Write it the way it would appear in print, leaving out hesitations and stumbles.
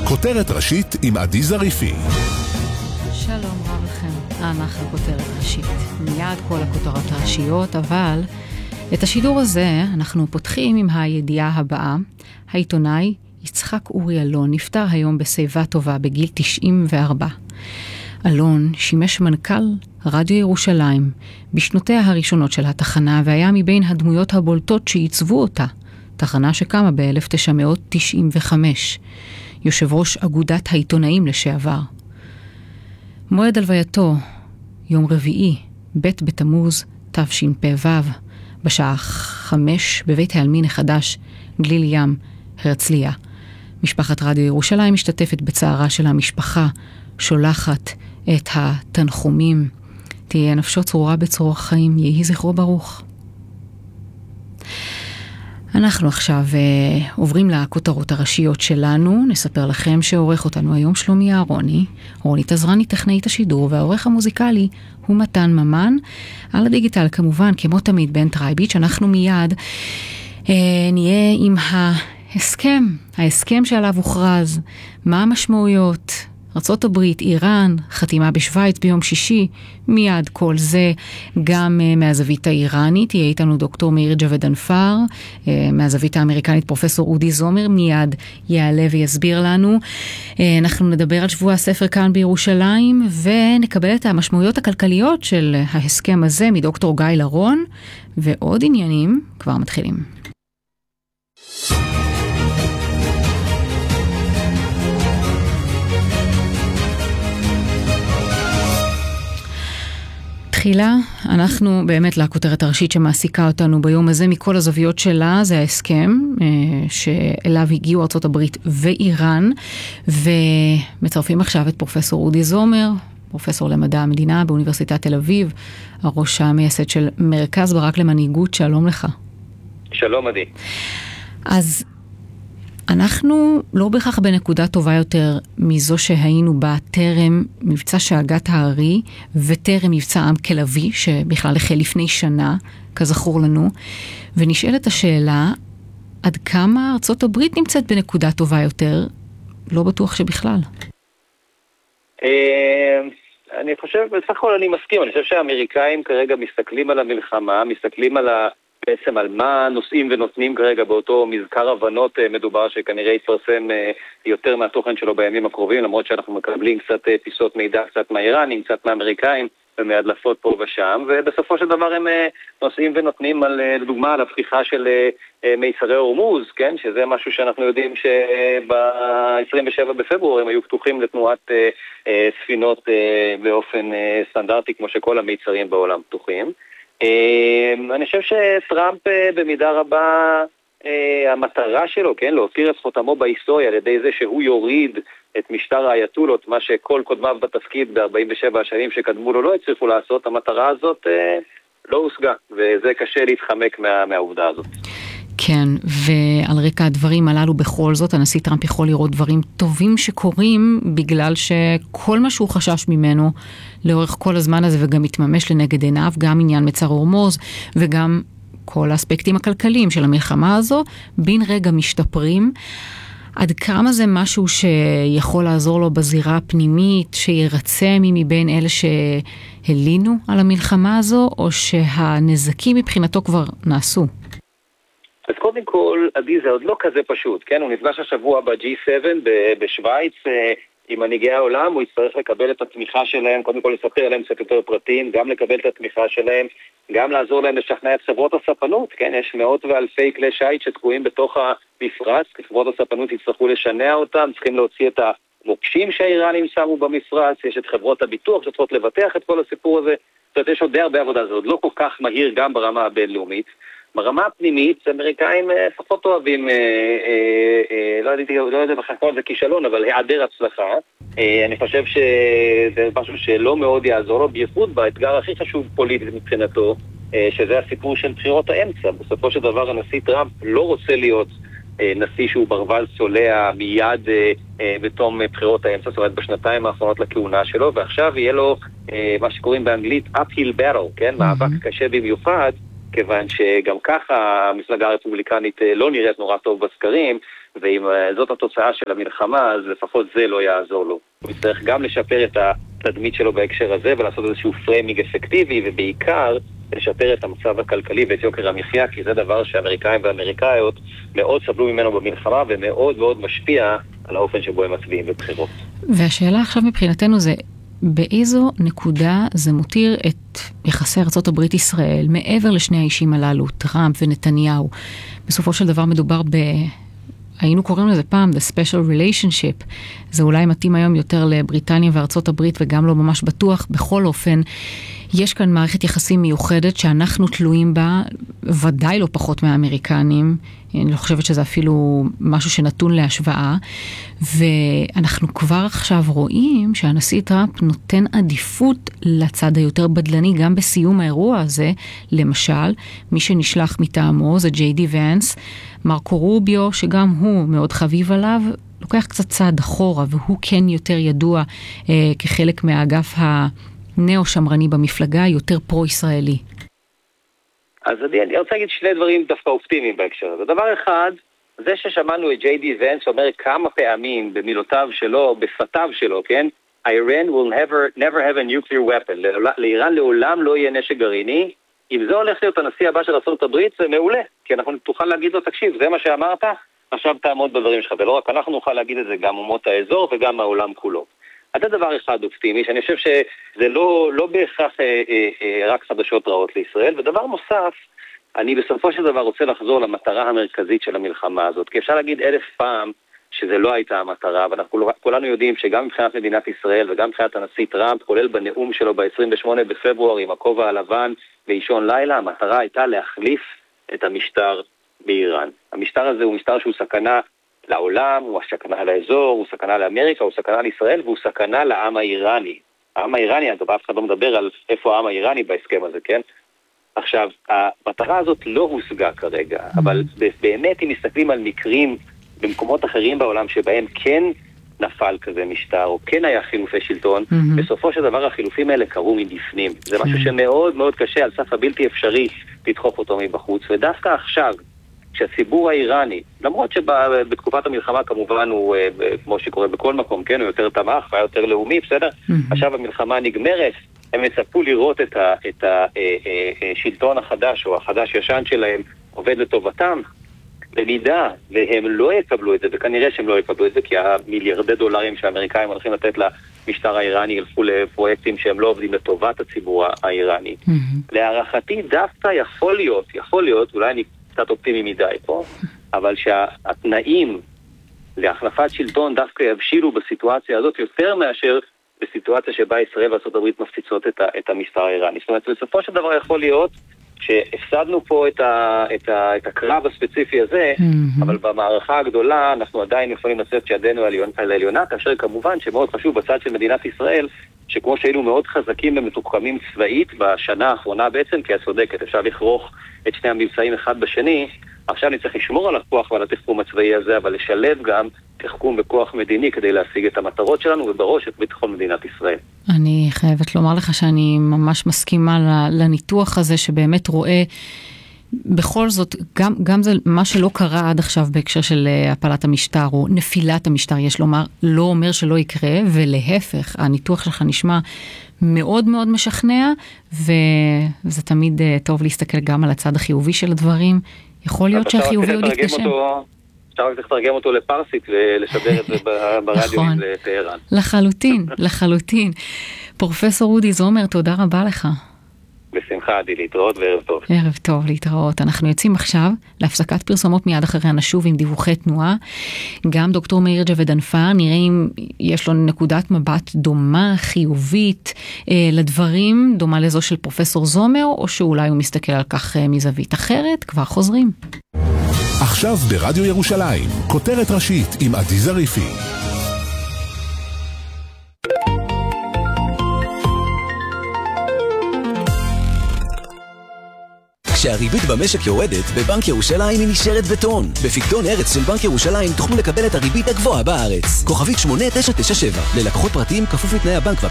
כותרת ראשית עם עדי זריפי. שלום רב לכם, אנחנו כותרת ראשית. מיד כל הכותרות הראשיות, אבל את השידור הזה אנחנו פותחים עם הידיעה הבאה. העיתונאי יצחק אורי אלון נפטר היום בשיבה טובה בגיל 94. אלון שימש מנכ"ל רדיו ירושלים בשנותיה הראשונות של התחנה, והיה מבין הדמויות הבולטות שעיצבו אותה, תחנה שקמה ב-1995, יושב ראש אגודת העיתונאים לשעבר. מועד הלווייתו, יום רביעי, ב' בתמוז תשפ"ו, בשעה 5 בבית העלמין החדש, גליל ים, הרצליה. משפחת רדיו ירושלים משתתפת בצערה של המשפחה, שולחת את התנחומים. תהיה נפשו צרורה בצרור חיים, יהי זכרו ברוך. אנחנו עכשיו עוברים לכותרות הראשיות שלנו. נספר לכם שעורך אותנו היום שלומי אהרוני, רונית עזרני טכנאית השידור, והעורך המוזיקלי הוא מתן ממן. על הדיגיטל כמובן, כמו תמיד, בן טרייביץ'. אנחנו מיד נהיה עם ההסכם שעליו הוכרז, מה המשמעויות, ארצות הברית, איראן, חתימה בשוויץ ביום שישי, מיד כל זה גם מהזווית האיראנית. יהיה איתנו דוקטור מאיר ג'וודנפר, מהזווית האמריקנית פרופסור אודי זומר, מיד יעלה ויסביר לנו. אנחנו נדבר על שבוע הספר כאן בירושלים, ונקבל את המשמעויות הכלכליות של ההסכם הזה מדוקטור גיא לרון, ועוד עניינים כבר מתחילים. תחילה, אנחנו באמת לכותרת הראשית שמעסיקה אותנו ביום הזה מכל הזוויות שלה, זה ההסכם שאליו הגיעו ארצות הברית ואיראן, ומצרפים עכשיו את פרופסור אודי זומר, פרופסור למדע המדינה באוניברסיטת תל אביב, הראש המייסד של מרכז ברק למנהיגות. שלום לך. שלום עדי. אז אנחנו לא בהכרח בנקודה טובה יותר מזו שהיינו בה טרם מבצע שאגת הארי וטרם מבצע עם כלבי, שבכלל החל לפני שנה, כזכור לנו, ונשאלת השאלה, עד כמה ארצות הברית נמצאת בנקודה טובה יותר? לא בטוח שבכלל. אני חושב, בסך הכל אני מסכים, אני חושב שהאמריקאים כרגע מסתכלים על המלחמה, מסתכלים בעצם על מה נושאים ונותנים כרגע באותו מזכר הבנות מדובר, שכנראה יתפרסם יותר מהתוכן שלו בימים הקרובים, למרות שאנחנו מקבלים קצת פיסות מידע, קצת מהאיראנים, קצת מהאמריקאים ומהדלפות פה ושם, ובסופו של דבר הם נושאים ונותנים לדוגמה על הפתיחה של מיצרי הורמוז, כן? שזה משהו שאנחנו יודעים שב-27 בפברואר הם היו פתוחים לתנועת ספינות באופן סטנדרטי, כמו שכל המיצרים בעולם פתוחים. אני חושב שטראמפ במידה רבה המטרה שלו, כן, להותיר את חותמו בהיסטוריה על ידי זה שהוא יוריד את משטר האייתולות, מה שכל קודמיו בתפקיד ב-47 השנים שקדמו לו לא הצליחו לעשות. המטרה הזאת לא הושגה, וזה קשה להתחמק מהעובדה הזאת. כן, ועל רקע הדברים הללו בכל זאת, הנשיא טראמפ יכול לראות דברים טובים שקורים, בגלל שכל מה שהוא חשש ממנו לאורך כל הזמן הזה וגם מתממש לנגד עיניו, גם עניין מצר הורמוז וגם כל האספקטים הכלכליים של המלחמה הזו, בין רגע משתפרים. עד כמה זה משהו שיכול לעזור לו בזירה הפנימית, שירצה מבין אלה שהלינו על המלחמה הזו, או שהנזקים מבחינתו כבר נעשו? אז קודם כל, עדי, זה עוד לא כזה פשוט, כן? הוא נפגש השבוע ב-G7 בשוויץ עם מנהיגי העולם, הוא יצטרך לקבל את התמיכה שלהם, קודם כל לספר עליהם קצת יותר פרטים, גם לקבל את התמיכה שלהם, גם לעזור להם לשכנע את חברות הספנות, כן? יש מאות ואלפי כלי שיט שתקועים בתוך המפרץ, חברות הספנות יצטרכו לשנע אותם, צריכים להוציא את המוקשים שהאיראנים שמו במפרץ, יש את חברות הביטוח שצריכות לבטח את כל הסיפור הזה, זאת אומרת, יש עוד די הרבה עבודה, זה עוד לא כל כך מהיר גם ברמה הבינלאומית. ברמה הפנימית, האמריקאים פחות אוהבים, לא יודע בכלל זה כישלון, אבל היעדר הצלחה. אני חושב שזה משהו שלא מאוד יעזור לו, בייחוד באתגר הכי חשוב פוליטית מבחינתו, שזה הסיפור של בחירות האמצע. בסופו של דבר הנשיא טראמפ לא רוצה להיות נשיא שהוא ברווז צולע מיד בתום בחירות האמצע, זאת אומרת בשנתיים האחרונות לכהונה שלו, ועכשיו יהיה לו מה שקוראים באנגלית uphill battle, כן? מאבק קשה במיוחד, כיוון שגם ככה המפלגה הרפובליקנית לא נראית נורא טוב בסקרים, ואם זאת התוצאה של המלחמה, אז לפחות זה לא יעזור לו. הוא יצטרך גם לשפר את התדמית שלו בהקשר הזה, ולעשות איזשהו פריימינג אפקטיבי, ובעיקר לשפר את המצב הכלכלי ואת יוקר המחיה, כי זה דבר שאמריקאים ואמריקאיות מאוד סבלו ממנו במלחמה, ומאוד מאוד משפיע על האופן שבו הם מצביעים בבחירות. והשאלה עכשיו מבחינתנו זה, באיזו נקודה זה מותיר את יחסי ארצות הברית ישראל, מעבר לשני האישים הללו, טראמפ ונתניהו? בסופו של דבר מדובר היינו קוראים לזה פעם, the special relationship. זה אולי מתאים היום יותר לבריטניה וארצות הברית, וגם לא ממש בטוח. בכל אופן, יש כאן מערכת יחסים מיוחדת שאנחנו תלויים בה, ודאי לא פחות מהאמריקנים. אני לא חושבת שזה אפילו משהו שנתון להשוואה. ואנחנו כבר עכשיו רואים שהנשיא טראמפ נותן עדיפות לצד היותר בדלני, גם בסיום האירוע הזה. למשל, מי שנשלח מטעמו זה ג'יי די ונס, מרקו רוביו, שגם הוא מאוד חביב עליו, לוקח קצת צעד אחורה, והוא כן יותר ידוע כחלק מהאגף הנאו-שמרני במפלגה, יותר פרו-ישראלי. אז אני רוצה להגיד שני דברים דווקא אופטימיים בהקשר הזה. דבר אחד, זה ששמענו את ג'יי די ונס אומר כמה פעמים במילותיו שלו, בשפתיו שלו, כן? Iran will never have a nuclear weapon. לאיראן לעולם לא יהיה נשק גרעיני. אם זה הולך להיות הנשיא הבא של ארצות הברית, זה מעולה. כי אנחנו תוכל להגיד לו, תקשיב, זה מה שאמרת, עכשיו תעמוד בדברים שלך. ולא רק אנחנו נוכל להגיד את זה, גם אומות האזור וגם העולם כולו. אז זה דבר אחד אופטימי, שאני חושב שזה לא בהכרח רק חדשות רעות לישראל. ודבר נוסף, אני בסופו של דבר רוצה לחזור למטרה המרכזית של המלחמה הזאת. כי אפשר להגיד 1000 פעם שזה לא הייתה המטרה, ואנחנו כולנו יודעים שגם מבחינת מדינת ישראל וגם מבחינת הנשיא טראמפ, כולל בנאום שלו ב-28 בפברואר עם הכובע הלבן ואישון לילה, המטרה הייתה להחליף את המשטר באיראן. המשטר הזה הוא משטר שהוא סכנה לעולם, הוא סכנה לאזור, הוא סכנה לאמריקה, הוא סכנה לישראל, והוא סכנה לעם האיראני. העם האיראני, אגב, אף אחד לא מדבר על איפה העם האיראני בהסכם הזה, כן? עכשיו, המטרה הזאת לא הושגה כרגע, אבל באמת אם מסתכלים על מקרים במקומות אחרים בעולם שבהם כן נפל כזה משטר, או כן היה חילופי שלטון, בסופו של דבר החילופים האלה קרו מבפנים. זה משהו שמאוד מאוד קשה, על סף הבלתי אפשרי, לדחוף אותו מבחוץ. ודווקא עכשיו, כשהציבור האיראני, למרות שבתקופת המלחמה כמובן הוא, כמו שקורה בכל מקום, כן, הוא יותר תמך, היה יותר לאומי, בסדר? עכשיו המלחמה נגמרת, הם יצפו לראות את השלטון החדש, או החדש-ישן שלהם, עובד לטובתם. במידה והם לא יקבלו את זה, וכנראה שהם לא יקבלו את זה, כי המיליארדי דולרים שהאמריקאים הולכים לתת למשטר האיראני ילכו לפרויקטים שהם לא עובדים לטובת הציבור האיראני. להערכתי דווקא יכול להיות, אולי אני קצת אופטימי מדי פה, אבל שהתנאים להחלפת שלטון דווקא יבשילו בסיטואציה הזאת יותר מאשר בסיטואציה שבה ישראל וארצות הברית מפציצות את המשטר האיראני. זאת אומרת, בסופו של דבר יכול להיות שהפסדנו פה את הקרב הספציפי הזה, אבל במערכה הגדולה אנחנו עדיין יכולים לצאת ידנו על העליונה, כאשר כמובן שמאוד חשוב בצד של מדינת ישראל, שכמו שהיינו מאוד חזקים ומתוחכמים צבאית בשנה האחרונה בעצם, כי את צודקת, אפשר לכרוך את שני המבצעים אחד בשני, עכשיו אני צריך לשמור על הכוח ועל התחכום הצבאי הזה, אבל לשלב גם תחכום בכוח מדיני כדי להשיג את המטרות שלנו, ובראש את ביטחון מדינת ישראל. אני חייבת לומר לך שאני ממש מסכימה לניתוח הזה, שבאמת רואה בכל זאת, גם זה מה שלא קרה עד עכשיו בהקשר של הפלת המשטר, או נפילת המשטר, יש לומר, לא אומר שלא יקרה, ולהפך, הניתוח שלך נשמע מאוד מאוד משכנע, וזה תמיד טוב להסתכל גם על הצד החיובי של הדברים. יכול להיות שהחיובי עוד יתקשם. אפשר רק לתרגם אותו לפרסית ולשדר את זה ברדיו לטהרן. לחלוטין. פרופסור אודי זומר, תודה רבה לך. בשמחה, עדי, להתראות וערב טוב. ערב טוב, להתראות. אנחנו יוצאים עכשיו להפסקת פרסומות, מיד אחרי נשוב עם דיווחי תנועה. גם דוקטור מאיר ג'וודנפר, נראה אם יש לו נקודת מבט דומה, חיובית לדברים, דומה לזו של פרופסור זומר, או שאולי הוא מסתכל על כך מזווית אחרת. כבר חוזרים. עכשיו ברדיו ירושלים, כותרת ראשית עם עדי זריפי. כשהריבית במשק יורדת, בבנק ירושלים היא נשארת בטון. בפיקדון ארץ של בנק ירושלים תוכלו לקבל את הריבית הגבוהה בארץ. כוכבית 8997. ללקוחות פרטיים כפוף לתנאי הבנק